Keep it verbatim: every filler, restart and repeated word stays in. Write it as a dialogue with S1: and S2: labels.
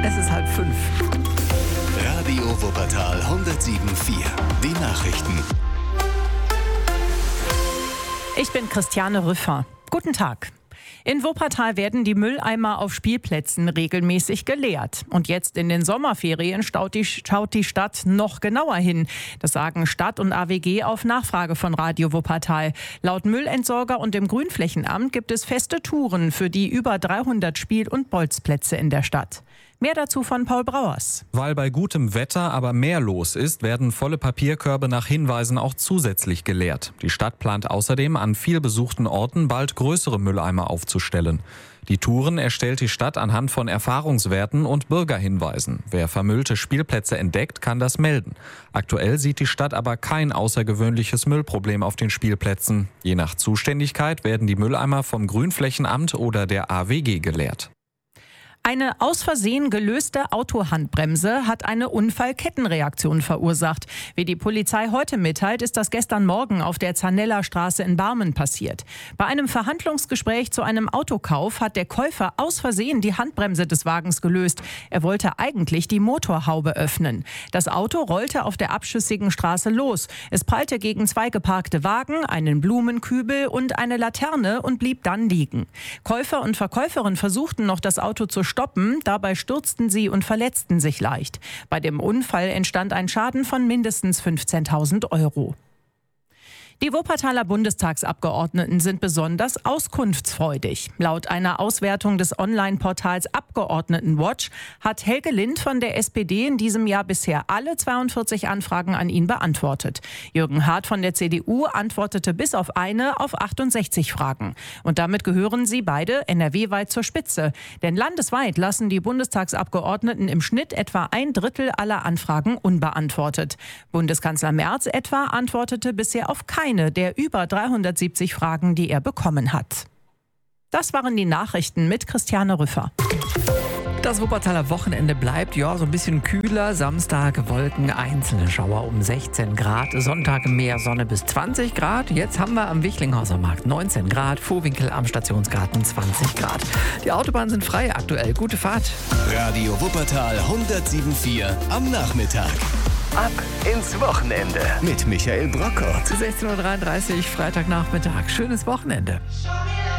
S1: Es ist halb fünf.
S2: Radio Wuppertal hundertsieben Komma vier. Die Nachrichten.
S3: Ich bin Christiane Rüffer. Guten Tag. In Wuppertal werden die Mülleimer auf Spielplätzen regelmäßig geleert. Und jetzt in den Sommerferien schaut die, schaut die Stadt noch genauer hin. Das sagen Stadt und A W G auf Nachfrage von Radio Wuppertal. Laut Müllentsorger und dem Grünflächenamt gibt es feste Touren für die über dreihundert Spiel- und Bolzplätze in der Stadt. Mehr dazu von Paul Brauers.
S4: Weil bei gutem Wetter aber mehr los ist, werden volle Papierkörbe nach Hinweisen auch zusätzlich geleert. Die Stadt plant außerdem, an viel besuchten Orten bald größere Mülleimer aufzustellen. Die Touren erstellt die Stadt anhand von Erfahrungswerten und Bürgerhinweisen. Wer vermüllte Spielplätze entdeckt, kann das melden. Aktuell sieht die Stadt aber kein außergewöhnliches Müllproblem auf den Spielplätzen. Je nach Zuständigkeit werden die Mülleimer vom Grünflächenamt oder der A W G geleert.
S3: Eine aus Versehen gelöste Autohandbremse hat eine Unfallkettenreaktion verursacht. Wie die Polizei heute mitteilt, ist das gestern Morgen auf der Zanella-Straße in Barmen passiert. Bei einem Verhandlungsgespräch zu einem Autokauf hat der Käufer aus Versehen die Handbremse des Wagens gelöst. Er wollte eigentlich die Motorhaube öffnen. Das Auto rollte auf der abschüssigen Straße los. Es prallte gegen zwei geparkte Wagen, einen Blumenkübel und eine Laterne und blieb dann liegen. Käufer und Verkäuferin versuchten noch, das Auto zu stoppen. Dabei stürzten sie und verletzten sich leicht. Bei dem Unfall entstand ein Schaden von mindestens fünfzehntausend Euro. Die Wuppertaler Bundestagsabgeordneten sind besonders auskunftsfreudig. Laut einer Auswertung des Online-Portals Abgeordnetenwatch hat Helge Lind von der S P D in diesem Jahr bisher alle zweiundvierzig Anfragen an ihn beantwortet. Jürgen Hart von der C D U antwortete bis auf eine auf achtundsechzig Fragen. Und damit gehören sie beide N R W-weit zur Spitze. Denn landesweit lassen die Bundestagsabgeordneten im Schnitt etwa ein Drittel aller Anfragen unbeantwortet. Bundeskanzler Merz etwa antwortete bisher auf keine Eine der über dreihundertsiebzig Fragen, die er bekommen hat. Das waren die Nachrichten mit Christiane Rüffer.
S1: Das Wuppertaler Wochenende bleibt ja so ein bisschen kühler. Samstag Wolken, einzelne Schauer um sechzehn Grad. Sonntag mehr Sonne bis zwanzig Grad. Jetzt haben wir am Wichlinghauser Markt neunzehn Grad. Vorwinkel am Stationsgarten zwanzig Grad. Die Autobahnen sind frei aktuell. Gute Fahrt.
S2: Radio Wuppertal hundertsieben Komma vier am Nachmittag. Ab ins Wochenende mit Michael Brockert.
S1: sechzehn Uhr dreiunddreißig, Freitagnachmittag. Schönes Wochenende.